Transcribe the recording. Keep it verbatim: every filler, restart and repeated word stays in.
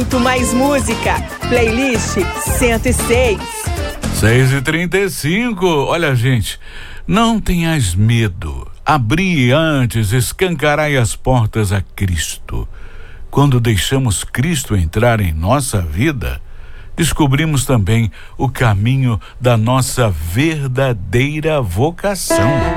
muito mais música. Playlist cento e seis. seis e trinta e cinco. Olha, gente, não tenhas medo. Abri antes, escancarai as portas a Cristo. Quando deixamos Cristo entrar em nossa vida, descobrimos também o caminho da nossa verdadeira vocação.